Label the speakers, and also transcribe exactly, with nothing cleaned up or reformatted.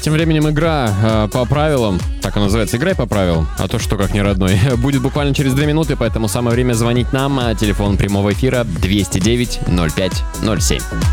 Speaker 1: тем временем игра э, по правилам, так и называется, играй по правилам, а то что как не родной, будет буквально через две минуты, поэтому самое время звонить нам. Телефон прямого эфира двести девять ноль пять ноль семь.